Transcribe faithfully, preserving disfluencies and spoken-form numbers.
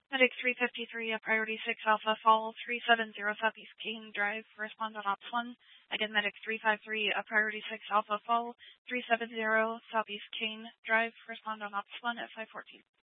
Medic three fifty-three, a Priority six Alpha Fall, three seven zero Southeast Kane Drive, respond on Ops one. Again, Medic three five three, a Priority six Alpha Fall, three seven zero Southeast Kane Drive, respond on Ops one at five fourteen.